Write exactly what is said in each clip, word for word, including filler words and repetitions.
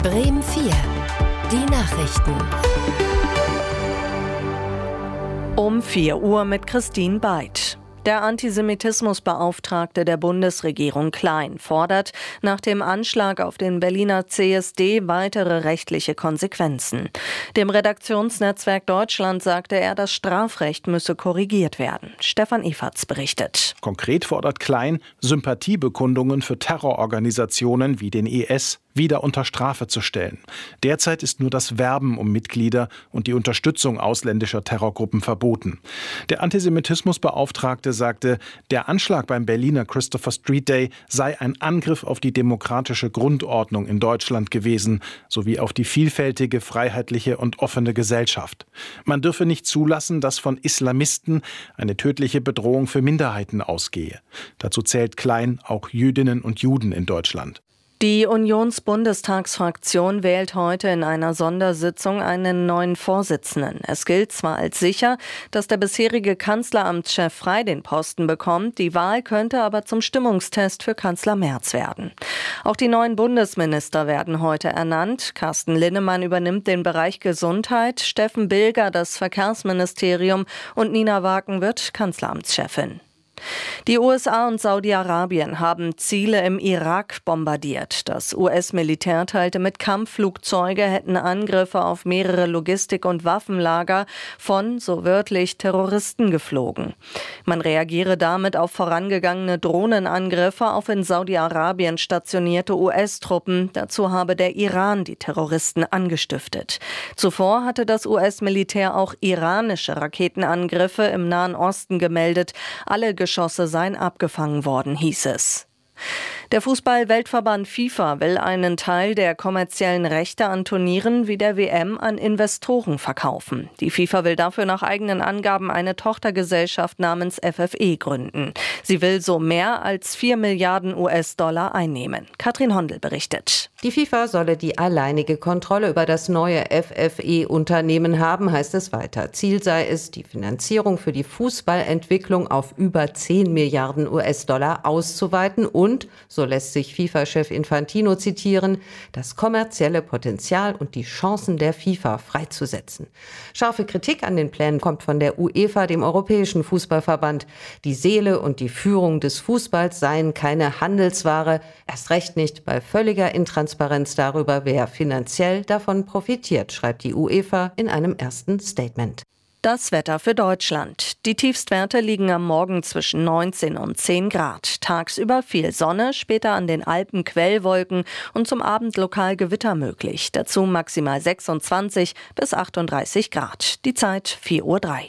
Bremen vier. Die Nachrichten. Um vier Uhr mit Christine Beid. Der Antisemitismusbeauftragte der Bundesregierung Klein fordert nach dem Anschlag auf den Berliner C S D weitere rechtliche Konsequenzen. Dem Redaktionsnetzwerk Deutschland sagte er, das Strafrecht müsse korrigiert werden. Stefan Eferts berichtet. Konkret fordert Klein, Sympathiebekundungen für Terrororganisationen wie den I S wieder unter Strafe zu stellen. Derzeit ist nur das Werben um Mitglieder und die Unterstützung ausländischer Terrorgruppen verboten. Der Antisemitismusbeauftragte sagte, der Anschlag beim Berliner Christopher Street Day sei ein Angriff auf die demokratische Grundordnung in Deutschland gewesen, sowie auf die vielfältige, freiheitliche und offene Gesellschaft. Man dürfe nicht zulassen, dass von Islamisten eine tödliche Bedrohung für Minderheiten ausgehe. Dazu zählt Klein auch Jüdinnen und Juden in Deutschland. Die Unionsbundestagsfraktion wählt heute in einer Sondersitzung einen neuen Vorsitzenden. Es gilt zwar als sicher, dass der bisherige Kanzleramtschef Frey den Posten bekommt, die Wahl könnte aber zum Stimmungstest für Kanzler Merz werden. Auch die neuen Bundesminister werden heute ernannt. Carsten Linnemann übernimmt den Bereich Gesundheit, Steffen Bilger das Verkehrsministerium und Nina Waken wird Kanzleramtschefin. Die U S A und Saudi-Arabien haben Ziele im Irak bombardiert. Das U S-Militär teilte mit, Kampfflugzeuge hätten Angriffe auf mehrere Logistik- und Waffenlager von, so wörtlich, Terroristen geflogen. Man reagiere damit auf vorangegangene Drohnenangriffe auf in Saudi-Arabien stationierte U S-Truppen. Dazu habe der Iran die Terroristen angestiftet. Zuvor hatte das U S-Militär auch iranische Raketenangriffe im Nahen Osten gemeldet. Alle Geschosse seien abgefangen worden, hieß es. Der Fußball-Weltverband FIFA will einen Teil der kommerziellen Rechte an Turnieren wie der W M an Investoren verkaufen. Die FIFA will dafür nach eigenen Angaben eine Tochtergesellschaft namens F F E gründen. Sie will so mehr als vier Milliarden U S-Dollar einnehmen. Katrin Hondel berichtet. Die FIFA solle die alleinige Kontrolle über das neue F F E-Unternehmen haben, heißt es weiter. Ziel sei es, die Finanzierung für die Fußballentwicklung auf über zehn Milliarden U S-Dollar auszuweiten und, so lässt sich FIFA-Chef Infantino zitieren, das kommerzielle Potenzial und die Chancen der FIFA freizusetzen. Scharfe Kritik an den Plänen kommt von der UEFA, dem Europäischen Fußballverband. Die Seele und die Führung des Fußballs seien keine Handelsware, erst recht nicht bei völliger Intransparenz darüber, wer finanziell davon profitiert, schreibt die UEFA in einem ersten Statement. Das Wetter für Deutschland. Die Tiefstwerte liegen am Morgen zwischen neunzehn und zehn Grad. Tagsüber viel Sonne, später an den Alpen Quellwolken und zum Abend lokal Gewitter möglich. Dazu maximal sechsundzwanzig bis achtunddreißig Grad. Die Zeit vier Uhr drei.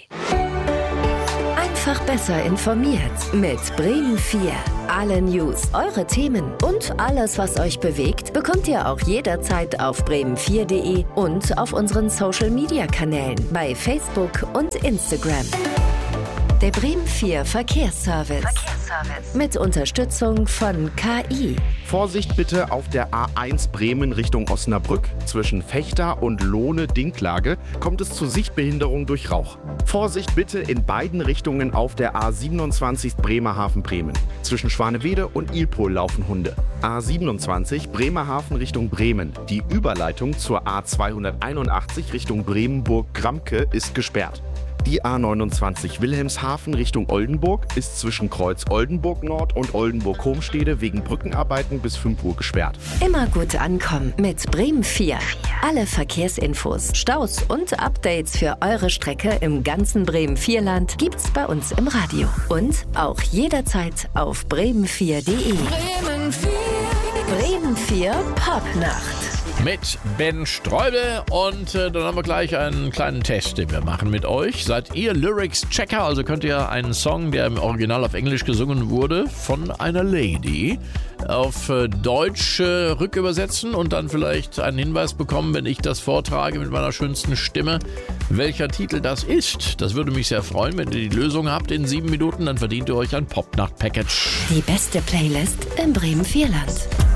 Einfach besser informiert mit Bremen vier. Alle News, eure Themen und alles, was euch bewegt, bekommt ihr auch jederzeit auf bremen vier punkt de und auf unseren Social-Media-Kanälen bei Facebook und Instagram. Der Bremen vier Verkehrsservice. Verkehrsservice. Mit Unterstützung von K I. Vorsicht bitte auf der A eins Bremen Richtung Osnabrück. Zwischen Vechta und Lohne-Dinklage kommt es zu Sichtbehinderung durch Rauch. Vorsicht bitte in beiden Richtungen auf der A siebenundzwanzig Bremerhaven-Bremen. Zwischen Schwanewede und Ilpol laufen Hunde. A siebenundzwanzig Bremerhaven Richtung Bremen. Die Überleitung zur A zweihunderteinundachtzig Richtung Bremenburg-Gramke ist gesperrt. Die A neunundzwanzig Wilhelmshaven Richtung Oldenburg ist zwischen Kreuz Oldenburg Nord und Oldenburg-Homstede wegen Brückenarbeiten bis fünf Uhr gesperrt. Immer gut ankommen mit Bremen vier. Alle Verkehrsinfos, Staus und Updates für eure Strecke im ganzen Bremen vier Land gibt's bei uns im Radio. Und auch jederzeit auf bremen vier punkt de. Bremen vier. Bremen vier Popnacht. Mit Ben Streubel und äh, dann haben wir gleich einen kleinen Test, den wir machen mit euch. Seid ihr Lyrics-Checker, also könnt ihr einen Song, der im Original auf Englisch gesungen wurde, von einer Lady auf äh, Deutsch äh, rückübersetzen und dann vielleicht einen Hinweis bekommen, wenn ich das vortrage mit meiner schönsten Stimme, welcher Titel das ist. Das würde mich sehr freuen, wenn ihr die Lösung habt in sieben Minuten, dann verdient ihr euch ein Popnacht-Package. Die beste Playlist im Bremen vier Land.